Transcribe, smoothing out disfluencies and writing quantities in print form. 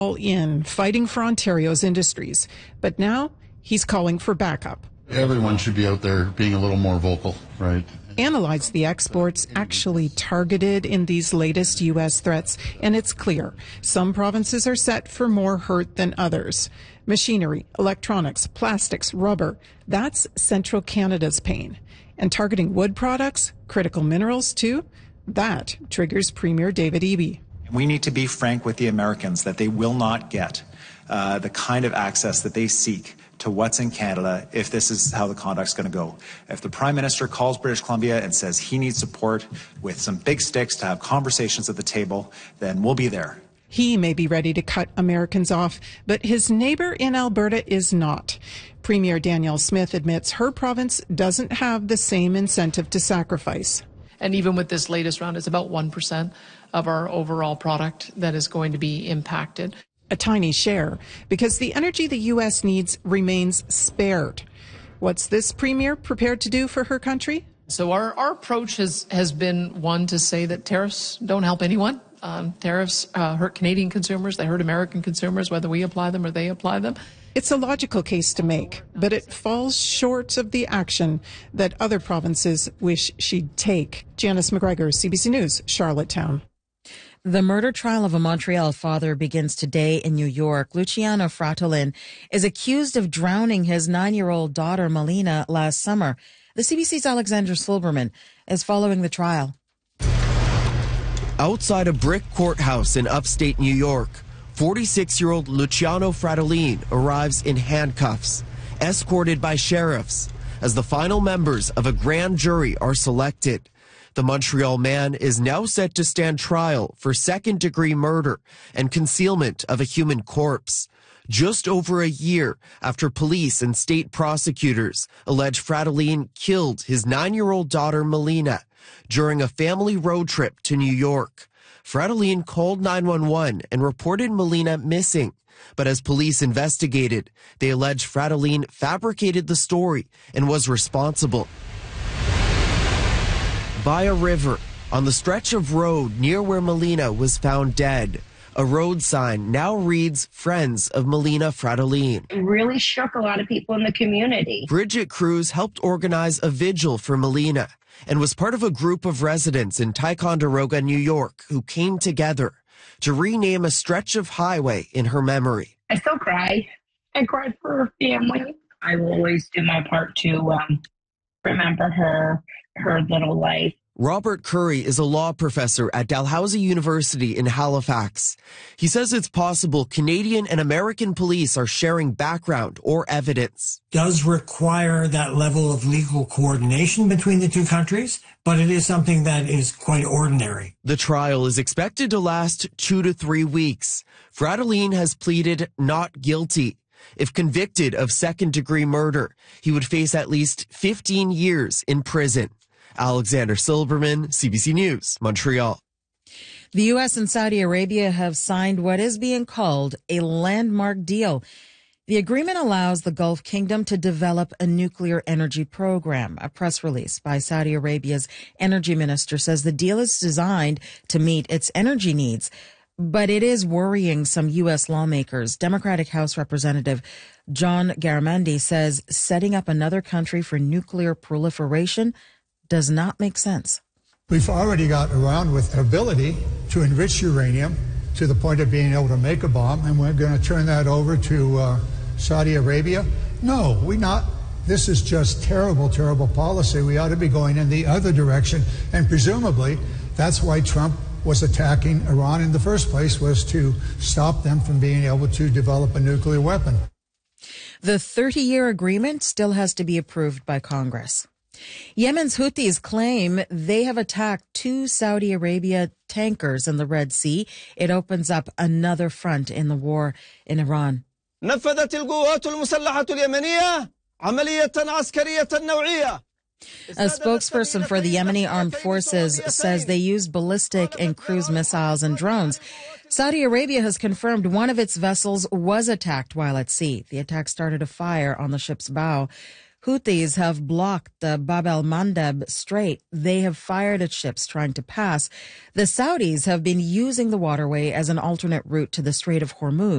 All in fighting for Ontario's industries, but now he's calling for backup. Everyone should be out there being a little more vocal, right? Analyze the exports actually targeted in these latest U.S. threats, and it's clear some provinces are set for more hurt than others. Machinery, electronics, plastics, rubber, that's central Canada's pain. And targeting wood products, critical minerals too, that triggers Premier David Eby. We need to be frank with the Americans that they will not get the kind of access that they seek to what's in Canada if this is how the conduct's going to go. If the Prime Minister calls British Columbia and says he needs support with some big sticks to have conversations at the table, then we'll be there. He may be ready to cut Americans off, but his neighbor in Alberta is not. Premier Danielle Smith admits her province doesn't have the same incentive to sacrifice. And even with this latest round, it's about 1% of our overall product that is going to be impacted. A tiny share, because the energy the U.S. needs remains spared. What's this premier prepared to do for her country? So our approach has been one to say that tariffs don't help anyone. Tariffs hurt Canadian consumers. They hurt American consumers, whether we apply them or they apply them. It's a logical case to make, but it falls short of the action that other provinces wish she'd take. Janice McGregor, CBC News, Charlottetown. The murder trial of a Montreal father begins today in New York. Luciano Fratellin is accused of drowning his 9-year-old daughter, Melina, last summer. The CBC's Alexander Silberman is following the trial. Outside a brick courthouse in upstate New York, 46-year-old Luciano Fratellin arrives in handcuffs, escorted by sheriffs, as the final members of a grand jury are selected. The Montreal man is now set to stand trial for second-degree murder and concealment of a human corpse, just over a year after police and state prosecutors allege Fratellin killed his 9-year-old daughter Melina during a family road trip to New York. Fratellin called 911 and reported Melina missing. But as police investigated, they alleged Fratellin fabricated the story and was responsible. By a river, on the stretch of road near where Melina was found dead, a road sign now reads Friends of Melina Fratellin. It really shook a lot of people in the community. Bridget Cruz helped organize a vigil for Melina and was part of a group of residents in Ticonderoga, New York, who came together to rename a stretch of highway in her memory. I still cry. I cried for her family. I will always do my part to remember her little life. Robert Curry is a law professor at Dalhousie University in Halifax. He says it's possible Canadian and American police are sharing background or evidence. Does require that level of legal coordination between the two countries, but it is something that is quite ordinary. The trial is expected to last 2 to 3 weeks. Fratellin has pleaded not guilty. If convicted of second-degree murder, he would face at least 15 years in prison. Alexander Silberman, CBC News, Montreal. The U.S. and Saudi Arabia have signed what is being called a landmark deal. The agreement allows the Gulf Kingdom to develop a nuclear energy program. A press release by Saudi Arabia's energy minister says the deal is designed to meet its energy needs. But it is worrying some U.S. lawmakers. Democratic House Representative John Garamendi says setting up another country for nuclear proliferation does not make sense. We've already got around with the ability to enrich uranium to the point of being able to make a bomb, and we're going to turn that over to Saudi Arabia? No, we're not. This is just terrible, terrible policy. We ought to be going in the other direction, and presumably that's why Trump was attacking Iran in the first place, was to stop them from being able to develop a nuclear weapon. The 30-year agreement still has to be approved by Congress. Yemen's Houthis claim they have attacked 2 Saudi Arabia tankers in the Red Sea. It opens up another front in the war in Iran. نفذت القوات المسلحة اليمنية عملية عسكرية نوعية. A spokesperson for the Yemeni armed forces says they used ballistic and cruise missiles and drones. Saudi Arabia has confirmed one of its vessels was attacked while at sea. The attack started a fire on the ship's bow. Houthis have blocked the Bab el-Mandeb Strait. They have fired at ships trying to pass. The Saudis have been using the waterway as an alternate route to the Strait of Hormuz.